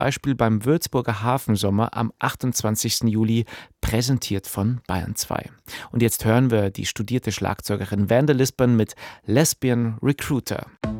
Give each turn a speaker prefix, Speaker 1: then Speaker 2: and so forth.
Speaker 1: Beispiel beim Würzburger Hafensommer am 28. Juli, präsentiert von Bayern 2. Und jetzt hören wir die studierte Schlagzeugerin Vanderlispern mit Lesbian Recruiter.